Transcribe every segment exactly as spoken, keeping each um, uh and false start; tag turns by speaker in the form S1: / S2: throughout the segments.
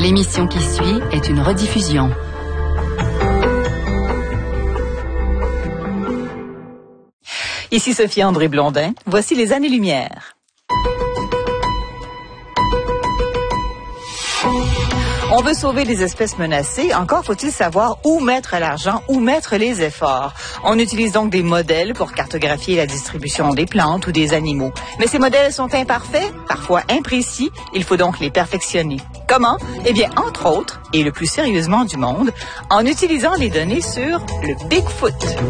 S1: L'émission qui suit est une rediffusion.
S2: Ici Sophie André Blondin. Voici les années-lumière. On veut sauver les espèces menacées. Encore faut-il savoir où mettre l'argent, où mettre les efforts. On utilise donc des modèles pour cartographier la distribution des plantes ou des animaux. Mais ces modèles sont imparfaits, parfois imprécis. Il faut donc les perfectionner. Comment? Eh bien, entre autres, et le plus sérieusement du monde, en utilisant les données sur le Bigfoot.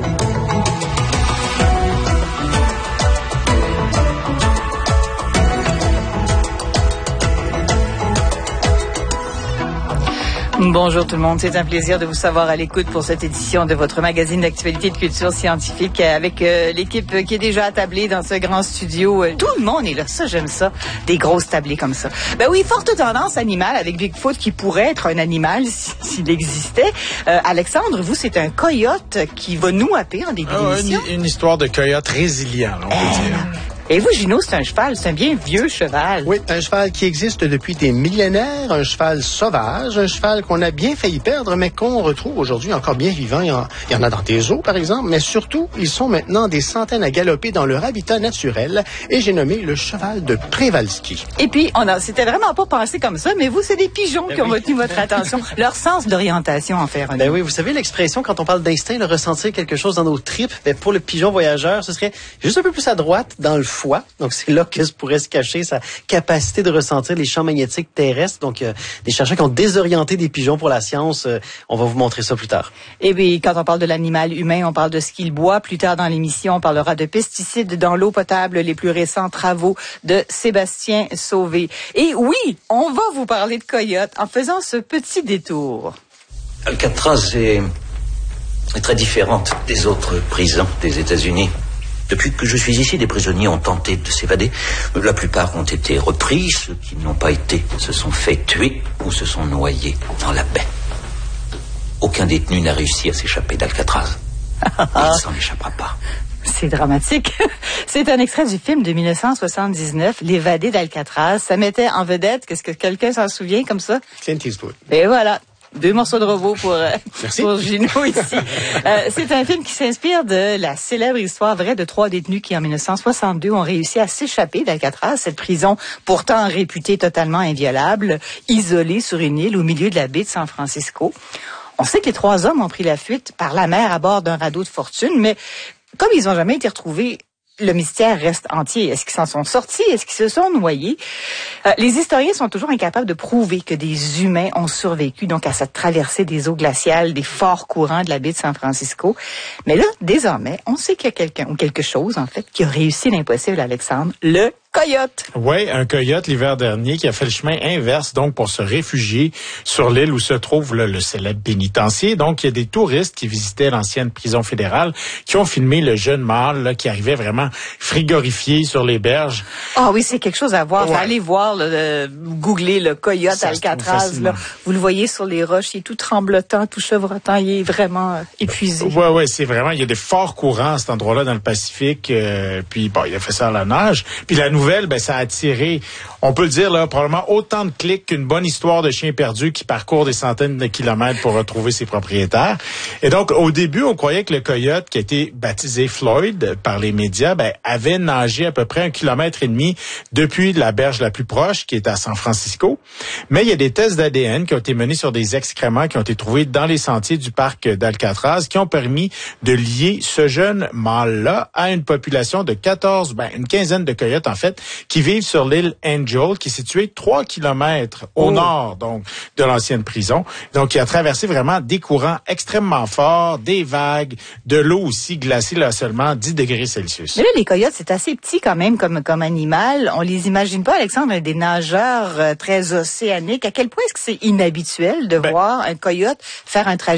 S2: Bonjour tout le monde, c'est un plaisir de vous savoir à l'écoute pour cette édition de votre magazine d'actualité de culture scientifique avec euh, l'équipe qui est déjà attablée dans ce grand studio. Tout le monde est là, ça j'aime ça, des grosses tablées comme ça. Ben oui, forte tendance animale avec Bigfoot qui pourrait être un animal s'il existait. Euh, Alexandre, vous c'est un coyote qui va nous happer en début
S3: ah,
S2: d'émission.
S3: Une, une histoire de coyote résilient, on peut euh... dire.
S2: Et vous, Gino, c'est un cheval, c'est un bien vieux cheval.
S4: Oui, un cheval qui existe depuis des millénaires, un cheval sauvage, un cheval qu'on a bien failli perdre, mais qu'on retrouve aujourd'hui encore bien vivant. Il y, en, il y en a dans des zoos, par exemple, mais surtout, ils sont maintenant des centaines à galoper dans leur habitat naturel, et j'ai nommé le cheval de Przewalski.
S2: Et puis, on a, c'était vraiment pas pensé comme ça, mais vous, c'est des pigeons ben qui ont oui. retenu votre attention, leur sens d'orientation en faire un.
S5: Ben oui, vous savez l'expression, quand on parle d'instinct, de ressentir quelque chose dans nos tripes, ben pour le pigeon voyageur, ce serait juste un peu plus à droite, dans le foie. Donc, c'est là que pourrait se cacher sa capacité de ressentir les champs magnétiques terrestres. Donc, euh, des chercheurs qui ont désorienté des pigeons pour la science. Euh, on va vous montrer ça plus tard.
S2: Et puis, quand on parle de l'animal humain, on parle de ce qu'il boit. Plus tard dans l'émission, on parlera de pesticides dans l'eau potable, les plus récents travaux de Sébastien Sauvé. Et oui, on va vous parler de coyotes en faisant ce petit détour.
S6: Alcatraz est, est très différente des autres prisons des États-Unis. Depuis que je suis ici, des prisonniers ont tenté de s'évader. La plupart ont été repris. Ceux qui n'ont pas été se sont fait tuer ou se sont noyés dans la baie. Aucun détenu n'a réussi à s'échapper d'Alcatraz. Il s'en échappera pas.
S2: C'est dramatique. C'est un extrait du film de dix-neuf cent soixante-dix-neuf, L'évadé d'Alcatraz. Ça mettait en vedette, qu'est-ce que quelqu'un s'en souvient comme ça?
S4: Clint Eastwood.
S2: Et voilà. Deux morceaux de robot pour, euh, pour Gino ici. Euh, c'est un film qui s'inspire de la célèbre histoire vraie de trois détenus qui, en dix-neuf cent soixante-deux, ont réussi à s'échapper d'Alcatraz, cette prison pourtant réputée totalement inviolable, isolée sur une île au milieu de la baie de San Francisco. On sait que les trois hommes ont pris la fuite par la mer à bord d'un radeau de fortune, mais comme ils n'ont jamais été retrouvés, le mystère reste entier. Est-ce qu'ils s'en sont sortis? Est-ce qu'ils se sont noyés? Euh, les historiens sont toujours incapables de prouver que des humains ont survécu donc à cette traversée des eaux glaciales, des forts courants de la baie de San Francisco. Mais là, désormais, on sait qu'il y a quelqu'un, ou quelque chose en fait, qui a réussi l'impossible, Alexandre, le coyote.
S3: Oui, un coyote l'hiver dernier qui a fait le chemin inverse, donc pour se réfugier sur l'île où se trouve là, le célèbre pénitencier. Donc, il y a des touristes qui visitaient l'ancienne prison fédérale qui ont filmé le jeune mâle là, qui arrivait vraiment frigorifié sur les berges.
S2: Ah oui, c'est quelque chose à voir.
S3: Ouais.
S2: Allez voir, là, euh, googler le coyote
S3: Ça
S2: Alcatraz. Là. Vous le voyez sur les roches, il est tout tremblotant, tout chevrotant, il est vraiment euh, épuisé.
S3: Oui, oui, c'est vraiment, il y a des forts courants à cet endroit-là dans le Pacifique. Euh, puis, bon, il a fait ça à la nage. Puis la nouvelle, ben, ça a attiré, on peut le dire, là, probablement autant de clics qu'une bonne histoire de chien perdu qui parcourt des centaines de kilomètres pour retrouver ses propriétaires. Et donc, au début, on croyait que le coyote, qui a été baptisé Floyd par les médias, ben, avait nagé à peu près un kilomètre et demi depuis la berge la plus proche, qui est à San Francisco. Mais il y a des tests d'A D N qui ont été menés sur des excréments qui ont été trouvés dans les sentiers du parc d'Alcatraz, qui ont permis de lier ce jeune mâle-là à une population de quatorze, ben, une quinzaine de coyotes, en fait, qui vivent sur l'île Angel, qui est située trois kilomètres au oh. nord, donc, de l'ancienne prison. Donc, il a traversé vraiment des courants extrêmement forts, des vagues, de l'eau aussi glacée, là, seulement dix degrés Celsius.
S2: Mais là, les coyotes, c'est assez petit quand même comme, comme animal. On les imagine pas, Alexandre, des nageurs euh, très océaniques. À quel point est-ce que c'est inhabituel de ben, voir un coyote faire un trajet